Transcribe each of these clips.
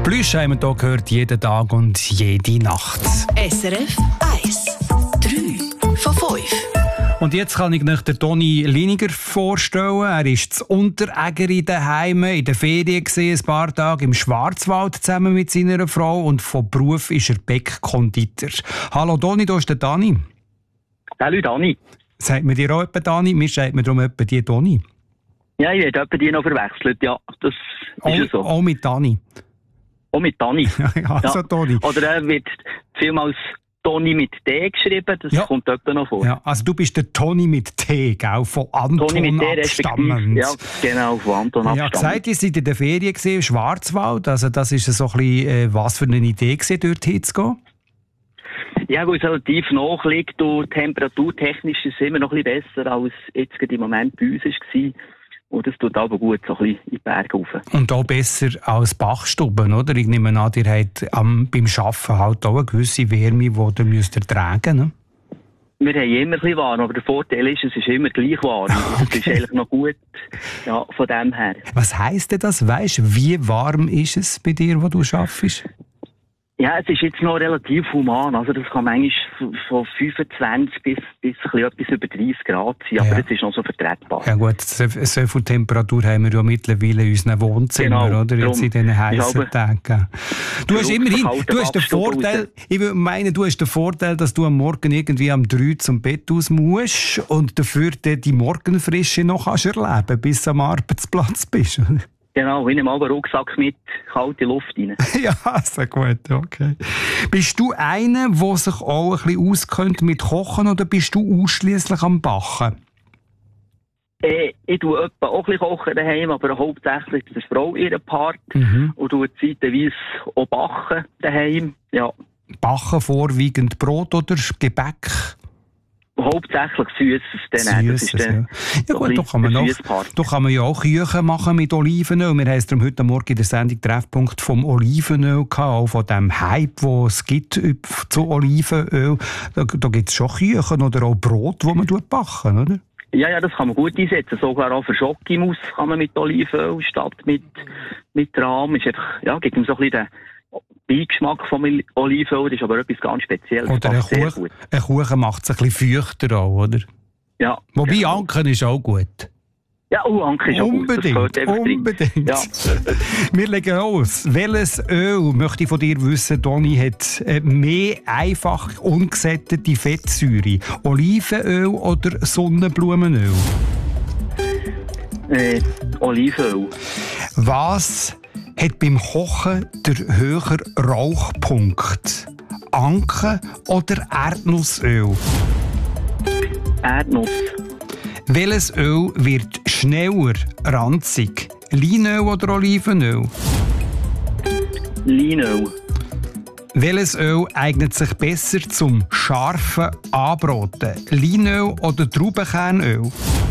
Plüsch haben wir hier gehört, jeden Tag und jede Nacht. SRF 1. 3 von 5. Und jetzt kann ich euch den Toni Liniger vorstellen. Er ist zu Unterägeri daheim in der Ferien gewesen, ein paar Tage im Schwarzwald zusammen mit seiner Frau und von Beruf ist er Bäckkonditor. Hallo Toni, da ist der Dani. Hallo Dani. Sagt man dir auch etwa Dani? Mir sagt man darum etwa die Toni. Ja, ich werde etwa die noch verwechselt, ja. Das ist ja so. Auch mit Dani. Auch mit Dani. Also Toni. Oder er wird vielmals Toni mit T geschrieben, das kommt etwa noch vor. Ja, also du bist der Toni mit T, gell? Von Anton Toni mit T abstammend. Ja, genau, von Anton abstammend. Ja, gesagt, ihr seid in der Ferien im Schwarzwald, also das ist so ein bisschen, was für eine Idee gewesen, dort hinzugehen? Ja, weil es relativ nach liegt und temperaturtechnisch ist es immer noch ein bisschen besser, als jetzt im Moment bei uns war. Und das tut aber gut, so ein bisschen in die Berge rauf. Und auch besser als Bachstuben, oder? Ich nehme an, ihr habt beim Arbeiten halt auch eine gewisse Wärme, die ihr müsst tragen, ne? Wir haben immer ein bisschen warm, aber der Vorteil ist, es ist immer gleich warm. Okay. Das ist eigentlich noch gut, ja, von dem her. Was heisst denn das? Weisst du, wie warm ist es bei dir, wo du arbeitest? Ja, es ist jetzt noch relativ human. Also das kann manchmal von 25 bis etwas über 30 Grad sein, aber es ist noch so vertretbar. Ja gut, so viel Temperatur haben wir ja mittlerweile in unseren Wohnzimmern, oder? Jetzt in diesen heißen Tagen. Du hast immerhin, du hast den Vorteil, ich würde meinen, du hast den Vorteil, dass du am Morgen irgendwie am 3 zum Bett aus musst und dafür die Morgenfrische noch kannst erleben, bis du am Arbeitsplatz bist. Genau, ich nehme mal einen Rucksack mit kalte Luft rein. Ja, sehr gut, okay. Bist du einer, der sich auch ein bisschen auskennt mit Kochen oder bist du ausschliesslich am Backen? Ich tue etwa auch ein bisschen kochen daheim, aber hauptsächlich ist die Frau ihren Part und tue zeitweise auch backen daheim. Ja. Backen vorwiegend Brot oder Gebäck? Hauptsächlich Süßes. Ja gut, da kann man ja auch Küchen machen mit Olivenöl. Wir haben es heute Morgen in der Sendung Treffpunkt vom Olivenöl gehabt, auch von dem Hype, den es gibt zu Olivenöl. Da gibt es schon Küchen oder auch Brot, die man backen, oder? Ja, das kann man gut einsetzen. Sogar auch für Schokimus kann man mit Olivenöl statt mit Rahm. Ist einfach, ja, gibt ihm so ein bisschen den Beigeschmack vom Olivenöl, das ist aber etwas ganz Spezielles. Oder ein Kuchen macht es ein bisschen feuchter auch, oder? Ja. Wobei genau. Anken ist auch gut. Ja, Anken ist auch gut. Unbedingt. Ja. Wir legen los. Welches Öl, möchte ich von dir wissen, Toni, hat mehr einfach ungesättigte Fettsäure? Olivenöl oder Sonnenblumenöl? Olivenöl. Was hat beim Kochen der höhere Rauchpunkt? Anken oder Erdnussöl? Erdnuss. Welches Öl wird schneller ranzig? Leinöl oder Olivenöl? Leinöl. Welches Öl eignet sich besser zum scharfen Anbraten? Leinöl oder Traubenkernöl?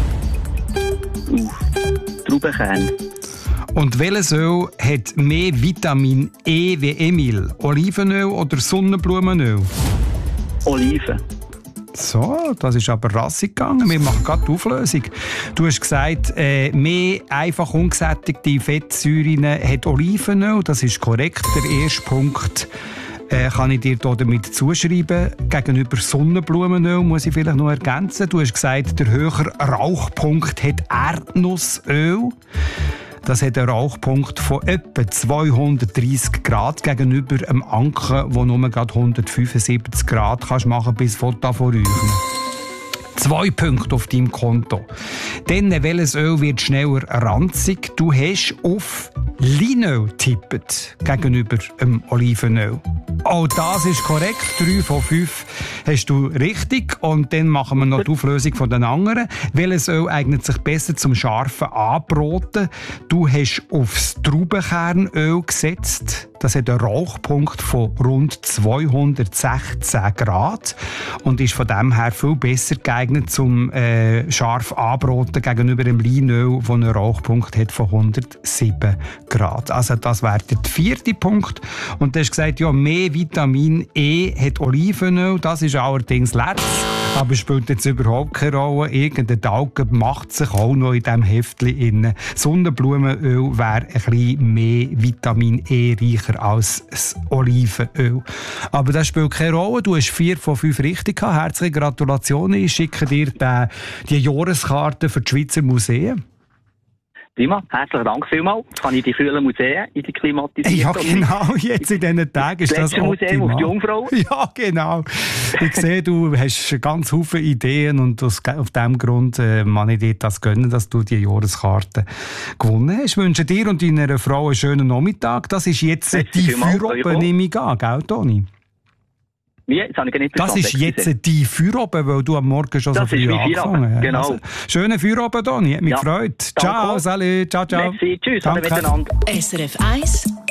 Traubenkern. Und welches Öl hat mehr Vitamin E wie Emil? Olivenöl oder Sonnenblumenöl? Oliven. So, das ist aber rassig gegangen. Wir machen gerade die Auflösung. Du hast gesagt, mehr einfach ungesättigte Fettsäuren hat Olivenöl. Das ist korrekt. Der erste Punkt kann ich dir damit zuschreiben. Gegenüber Sonnenblumenöl muss ich vielleicht noch ergänzen. Du hast gesagt, der höhere Rauchpunkt hat Erdnussöl. Das hat einen Rauchpunkt von etwa 230 Grad gegenüber einem Anken, wo nur gerade 175 Grad kannst machen bis Foto von Räuchern. 2 Punkte auf deinem Konto. Dann, welches Öl wird schneller ranzig? Du hast auf Leinöl getippt gegenüber dem Olivenöl. Auch das ist korrekt. 3 von 5 hast du richtig. Und dann machen wir noch die Auflösung von den anderen. Welches Öl eignet sich besser zum scharfen Anbraten? Du hast aufs Traubenkernöl gesetzt. Das hat einen Rauchpunkt von rund 216 Grad und ist von dem her viel besser geeignet zum scharf anbraten gegenüber dem Leinöl, das einen Rauchpunkt hat von 107 Grad. Also das wäre der 4. Punkt. Und du hast gesagt, ja, mehr Vitamin E hat Olivenöl. Das ist allerdings letztes, aber spielt jetzt überhaupt keine Rolle. Irgendeine Alge macht sich auch noch in diesem Heftchen inne. Sonnenblumenöl wäre ein bisschen mehr Vitamin E reicher als das Olivenöl. Aber das spielt keine Rolle. Du hast 4 von 5 richtig gehabt. Herzliche Gratulationen. Ich schicke dir die Jahreskarte für die Schweizer Museen. Prima, herzlichen Dank vielmals. Jetzt kann ich die vielen Museen in die klimatisierten. Ja, genau. Jetzt in diesen Tagen ist das optimal. Museum auf die Jungfrau. Ja, genau. Ich sehe, du hast ganz viele Ideen und auf diesem Grund kann ich dir das gönnen, dass du die Jahreskarte gewonnen hast. Ich wünsche dir und deiner Frau einen schönen Nachmittag. Das ist jetzt die Feueroben, nehme ich an, gell, Toni? Wie? Das habe ich nicht verstanden. Das ist jetzt die Feueroben, weil du am Morgen schon das so früh angefangen hast. Genau. Also, schönen Feueroben, Toni. Hat mich gefreut. Ciao, salut, ciao, ciao. Merci, tschüss, alle miteinander. SRF 1